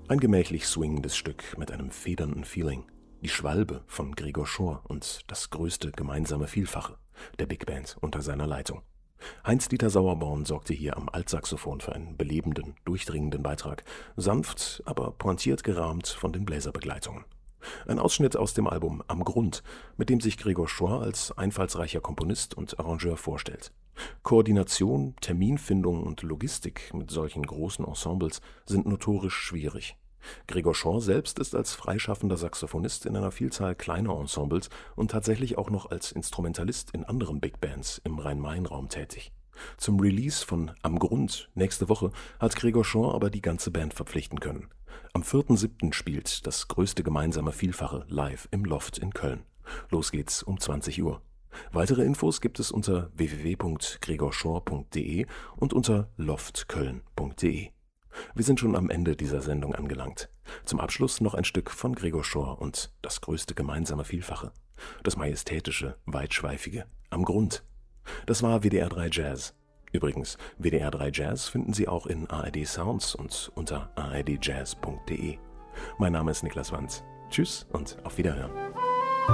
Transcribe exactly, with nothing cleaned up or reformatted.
Ein gemächlich swingendes Stück mit einem federnden Feeling. Die Schwalbe von Gregor Schor und das größte gemeinsame Vielfache der Big Band unter seiner Leitung. Heinz-Dieter Sauerborn sorgte hier am Altsaxophon für einen belebenden, durchdringenden Beitrag, sanft, aber pointiert gerahmt von den Bläserbegleitungen. Ein Ausschnitt aus dem Album Am Grund, mit dem sich Gregor Schor als einfallsreicher Komponist und Arrangeur vorstellt. Koordination, Terminfindung und Logistik mit solchen großen Ensembles sind notorisch schwierig. Gregor Schor selbst ist als freischaffender Saxophonist in einer Vielzahl kleiner Ensembles und tatsächlich auch noch als Instrumentalist in anderen Big Bands im Rhein-Main-Raum tätig. Zum Release von Am Grund nächste Woche hat Gregor Schor aber die ganze Band verpflichten können. Am vierten siebten spielt das größte gemeinsame Vielfache live im Loft in Köln. Los geht's um zwanzig Uhr. Weitere Infos gibt es unter w w w punkt gregor schor punkt d e und unter loft köln punkt d e. Wir sind schon am Ende dieser Sendung angelangt. Zum Abschluss noch ein Stück von Gregor Schor und das größte gemeinsame Vielfache. Das majestätische, weitschweifige Am Grund. Das war W D R drei Jazz. Übrigens, W D R drei Jazz finden Sie auch in A R D Sounds und unter a r d jazz punkt d e. Mein Name ist Niklas Wanz. Tschüss und auf Wiederhören.